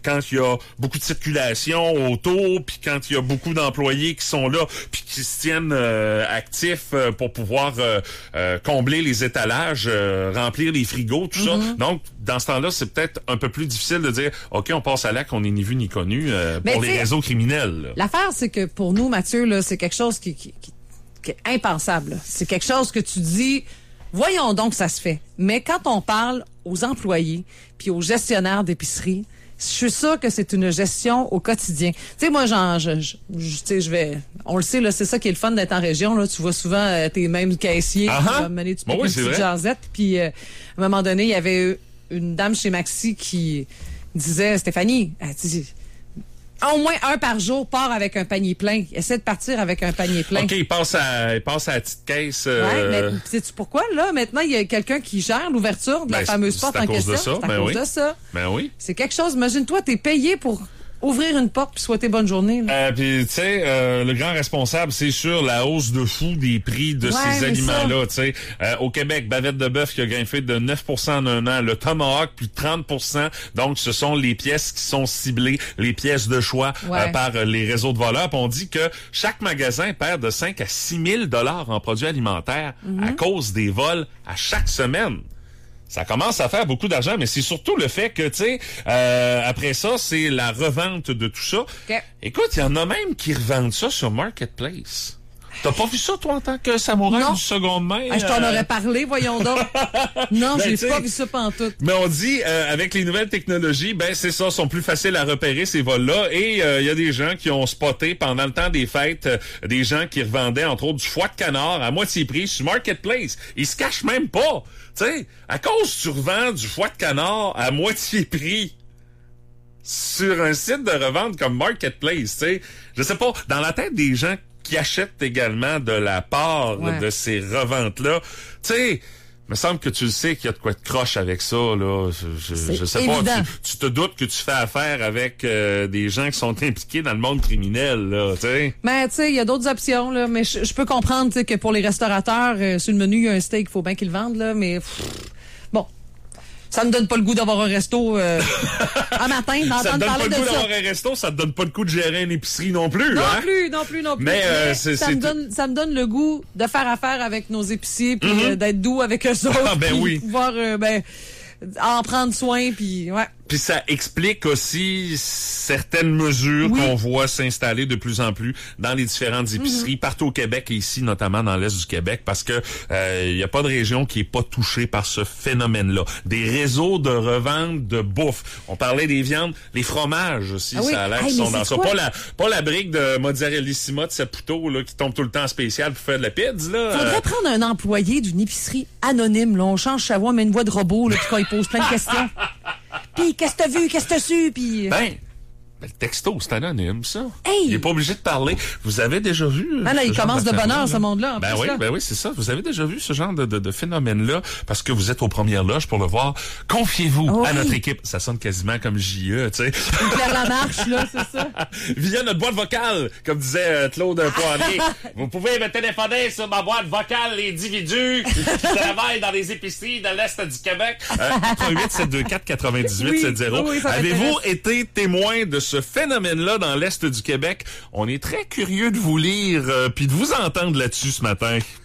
quand il y a beaucoup de circulation autour, puis quand il y a beaucoup d'employés qui sont là, puis qui se tiennent actifs pour pouvoir combler les étalages, remplir les frigos, tout ça. Donc, dans ce temps-là, c'est peut-être un peu plus difficile de dire, OK, on passe à l'acte, on n'est ni vu ni connu pour les réseaux criminels. Là. L'affaire, c'est que pour nous, Mathieu, là, c'est quelque chose qui est impensable. Là. C'est quelque chose que tu dis, voyons donc, ça se fait. Mais quand on parle aux employés puis aux gestionnaires d'épicerie, je suis sûre que c'est une gestion au quotidien. Tu sais, moi, on le sait, là, c'est ça qui est le fun d'être en région, là. Tu vois souvent tes mêmes caissiers qui vont mener du papier, une petite jasette. Puis, à un moment donné, il y avait une dame chez Maxi qui disait, Stéphanie, elle dit, au moins un par jour part avec un panier plein. Essaie de partir avec un panier plein. OK, il passe à la petite caisse. Ouais, mais sais-tu pourquoi, là? Maintenant, il y a quelqu'un qui gère l'ouverture de la fameuse porte en question. C'est à cause de ça. Ben oui. C'est quelque chose. Imagine-toi, t'es payé pour ouvrir une porte puis souhaiter bonne journée. Puis, tu sais, le grand responsable, c'est sûr la hausse de fou des prix de ces aliments-là. Tu sais, au Québec, bavette de bœuf qui a grimpé de 9% en un an, le tomahawk plus de 30%. Donc, ce sont les pièces qui sont ciblées, les pièces de choix par les réseaux de voleurs. Puis on dit que chaque magasin perd de 5 à 6 000 $ en produits alimentaires à cause des vols à chaque semaine. Ça commence à faire beaucoup d'argent, mais c'est surtout le fait que, tu sais, après ça, c'est la revente de tout ça. Okay. Écoute, il y en a même qui revendent ça sur Marketplace. T'as pas vu ça, toi, en tant que samouraï du seconde main? Je t'en aurais parlé, voyons donc. Non, j'ai pas vu ça pantoute. Mais on dit, avec les nouvelles technologies, ben c'est ça, sont plus faciles à repérer, ces vols-là. Et il y a des gens qui ont spoté, pendant le temps des fêtes, des gens qui revendaient, entre autres, du foie de canard à moitié prix sur Marketplace. Ils se cachent même pas. Tu sais, à cause tu revends du foie de canard à moitié prix sur un site de revente comme Marketplace, tu sais, je sais pas, dans la tête des gens qui achètent également de la part de ces reventes-là, tu sais, me semble que tu le sais qu'il y a de quoi de croche avec ça, là. Je sais évident. pas. Tu te doutes que tu fais affaire avec des gens qui sont impliqués dans le monde criminel, là, tu sais. Mais tu sais, il y a d'autres options, là. Mais je peux comprendre, tu sais, que pour les restaurateurs, sur le menu, il y a un steak, il faut bien qu'ils le vendent, là. Mais bon. Ça me donne pas le goût d'avoir un resto un matin, d'entendre parler de ça. Ça te donne pas le goût d'avoir un resto, ça te donne pas le goût de gérer une épicerie non plus, non hein? Non plus. Mais ça me donne le goût de faire affaire avec nos épiciers, puis d'être doux avec eux autres. Ah, ben oui. Pouvoir, en prendre soin, puis ouais. Puis ça explique aussi certaines mesures qu'on voit s'installer de plus en plus dans les différentes épiceries partout au Québec et ici notamment dans l'est du Québec parce que y a pas de région qui est pas touchée par ce phénomène-là. Des réseaux de revente de bouffe. On parlait des viandes, les fromages aussi, ça a l'air qu'ils sont dans ça. Pas la brique de mozzarellissima de Saputo là qui tombe tout le temps en spécial pour faire de la pizza là. Faudrait prendre un employé d'une épicerie anonyme là, on change sa voix mais une voix de robot là puis quand il pose plein de questions. Puis, qu'est-ce que t'as vu? Qu'est-ce que t'as su? Puis... Le texto, c'est anonyme, ça. Hey! Il est pas obligé de parler. Vous avez déjà vu... Ah là, il commence de bonne heure, ce monde-là. Ben oui, c'est ça. Vous avez déjà vu ce genre de phénomène-là parce que vous êtes aux premières loges pour le voir. Confiez-vous à notre équipe. Ça sonne quasiment comme JE, tu sais. Claire Lamarche, là, c'est ça. Via notre boîte vocale, comme disait Claude Poirier. Vous pouvez me téléphoner sur ma boîte vocale, l'individu qui travaille dans les épiceries de l'Est du Québec. 88-724-9870. Avez-vous été témoin de ce phénomène-là dans l'Est du Québec? On est très curieux de vous lire puis de vous entendre là-dessus ce matin.